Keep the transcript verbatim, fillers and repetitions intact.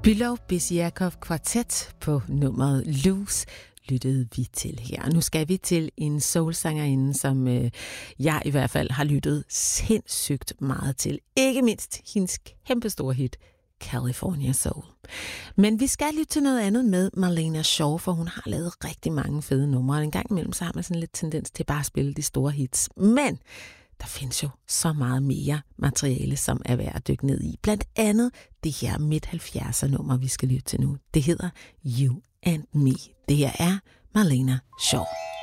Bülow-Besiakov kvartet på nummeret Loose lyttede vi til her. Nu skal vi til en soulsangerinde, som øh, jeg i hvert fald har lyttet sindssygt meget til. Ikke mindst hendes kæmpestore hit, California Soul. Men vi skal lytte til noget andet med Marlena Shaw, for hun har lavet rigtig mange fede numre. En gang imellem så har man sådan lidt tendens til bare at spille de store hits. Men der findes jo så meget mere materiale, som er værd at dykke ned i. Blandt andet det her midt halvfjerdser nummer, vi skal lytte til nu. Det hedder You and Me. Det her er Marlena Shaw.